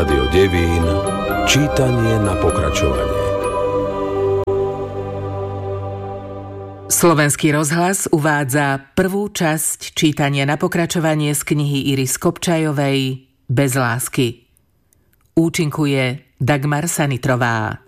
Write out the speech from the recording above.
Rádio Devín, čítanie na pokračovanie. Slovenský rozhlas uvádza prvú časť čítania na pokračovanie z knihy Iris Kopčajovej Bez lásky. Účinkuje Dagmar Sanitrová.